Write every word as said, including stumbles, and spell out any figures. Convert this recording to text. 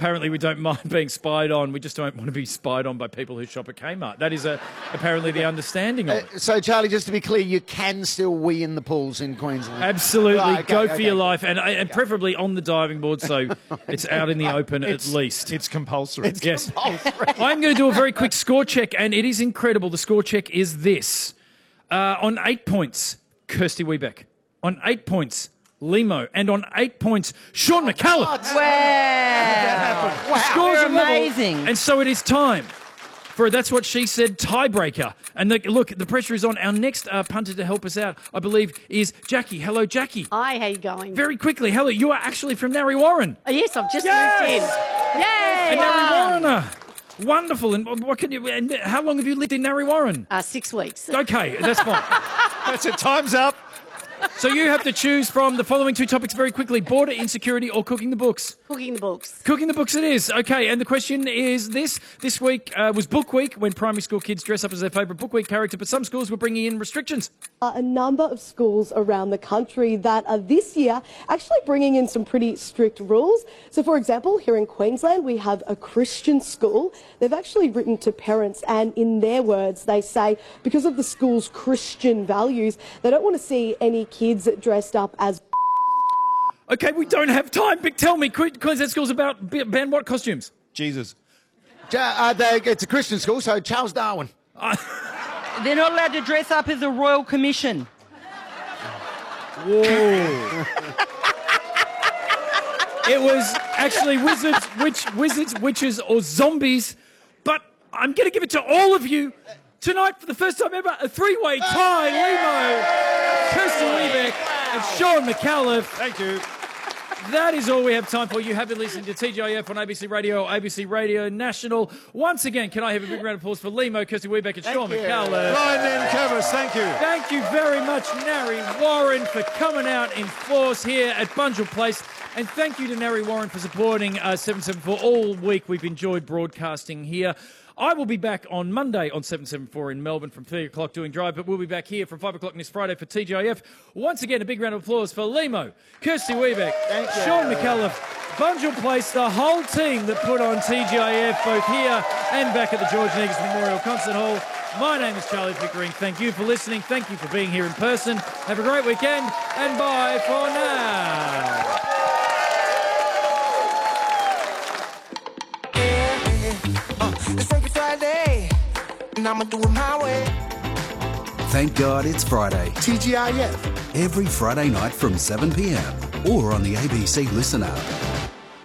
apparently we don't mind being spied on. We just don't want to be spied on by people who shop at Kmart. That is a, apparently the understanding of it. Uh, so, Charlie, just to be clear, you can still wee in the pools in Queensland. Absolutely. Right, okay, Go okay. for your life, and, and preferably on the diving board so it's out in the open It's- at least. It's compulsory. It's Yes. compulsory. I'm going to do a very quick score check, and it is incredible. The score check is this. Uh, on eight points, Kirsty Wiebeck. On eight points, Limo. And on eight points, Sean McCallum. Wow. Wow. Scores You're are level, amazing. And so it is time for That's What She Said tiebreaker. And the, look, the pressure is on. Our next uh, punter to help us out, I believe, is Jackie. Hello, Jackie. Hi, how you going? Very quickly, hello. You are actually from Narre Warren. Oh, yes, I've just Yes! moved in. Yay! And Narre Warrener. Wonderful. And what can you? And how long have you lived in Narre Warren? Uh, six weeks. Okay, that's fine. That's it. Time's up. So you have to choose from the following two topics very quickly: border insecurity or cooking the books. Cooking the books. Cooking the books it is. Okay, and the question is this. This week uh, was Book Week, when primary school kids dress up as their favourite Book Week character, but some schools were bringing in restrictions. Uh, a number of schools around the country that are this year actually bringing in some pretty strict rules. So, for example, here in Queensland, we have a Christian school. They've actually written to parents, and in their words, they say because of the school's Christian values, they don't want to see any kids dressed up as... Okay, we don't have time, but tell me, Que- Queensland schools about b- ban what costumes? Jesus. Ja- uh, they- it's a Christian school, so Charles Darwin. They're not allowed to dress up as a royal commission. It was actually wizards, witch, wizards, witches, or zombies. But I'm going to give it to all of you tonight for the first time ever. A three-way tie: Limo, Kirsty Wiebeck, and Sean McAuliffe. Thank you. That is all we have time for. You have been listening to T G I F on A B C Radio or A B C Radio National. Once again, can I have a big round of applause for Limo, Kirsty Wiebeck, and Sean you. McAuliffe. Brian and Covers, thank you. Thank you very much, Narre Warren, for coming out in force here at Bunjil Place. And thank you to Narre Warren for supporting uh, seven seven four all week. We've enjoyed broadcasting here. I will be back on Monday on seven seven four in Melbourne from three o'clock doing Drive, but we'll be back here from five o'clock this Friday for T G I F. Once again, a big round of applause for Limo, Kirsty Wiebeck, Sean McAuliffe, Bunjil Place, the whole team that put on T G I F both here and back at the George Negus Memorial Concert Hall. My name is Charlie Pickering. Thank you for listening. Thank you for being here in person. Have a great weekend, and bye for now. It's Freaky Friday, and I'ma do it my way. Thank God it's Friday. T G I F. Every Friday night from seven p m or on the A B C Listen app.